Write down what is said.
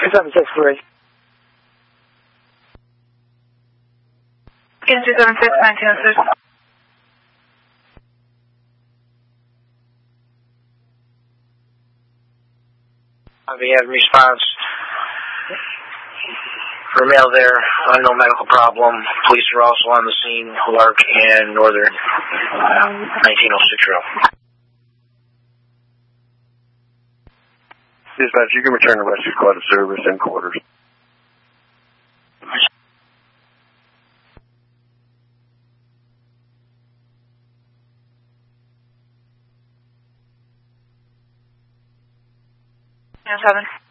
2763. Again, 276, 1906. We have response for male there, unknown medical problem. Police are also on the scene, Lark and Northern 1906 row. Dispatch, you can return to rescue squad to service in quarters. Yes, 7.